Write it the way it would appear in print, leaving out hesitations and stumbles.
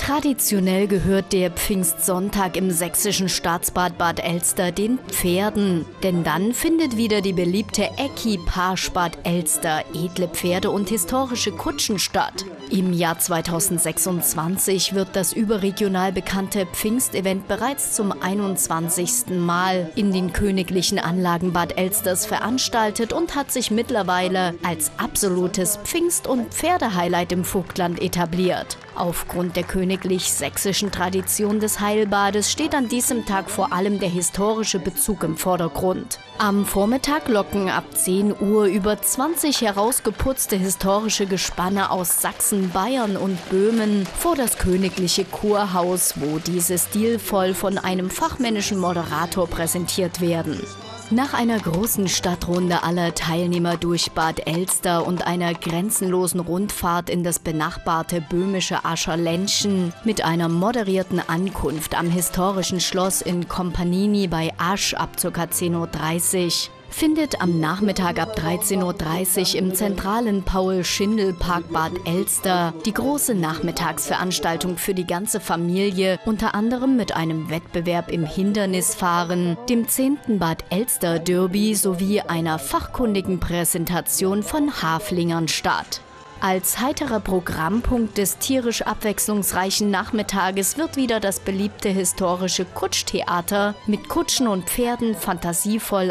Traditionell gehört der Pfingstsonntag im sächsischen Staatsbad Bad Elster den Pferden. Denn dann findet wieder die beliebte Equipage Bad Elster, edle Pferde und historische Kutschen statt. Im Jahr 2026 wird das überregional bekannte Pfingstevent bereits zum 21. Mal in den königlichen Anlagen Bad Elsters veranstaltet und hat sich mittlerweile als absolutes Pfingst- und Pferdehighlight im Vogtland etabliert. Aufgrund der königlich-sächsischen Tradition des Heilbades steht an diesem Tag vor allem der historische Bezug im Vordergrund. Am Vormittag locken ab 10 Uhr über 20 herausgeputzte historische Gespanne aus Sachsen, Bayern und Böhmen vor das königliche Kurhaus, wo diese stilvoll von einem fachmännischen Moderator präsentiert werden. Nach einer großen Stadtrunde aller Teilnehmer durch Bad Elster und einer grenzenlosen Rundfahrt in das benachbarte böhmische Ascherländchen mit einer moderierten Ankunft am historischen Schloss in Kompanini bei Asch ab ca. 10:30 Uhr findet am Nachmittag ab 13:30 Uhr im zentralen Paul-Schindel-Park Bad Elster die große Nachmittagsveranstaltung für die ganze Familie, unter anderem mit einem Wettbewerb im Hindernisfahren, dem 10. Bad Elster Derby sowie einer fachkundigen Präsentation von Haflingern statt. Als heiterer Programmpunkt des tierisch abwechslungsreichen Nachmittages wird wieder das beliebte historische Kutschtheater mit Kutschen und Pferden fantasievoll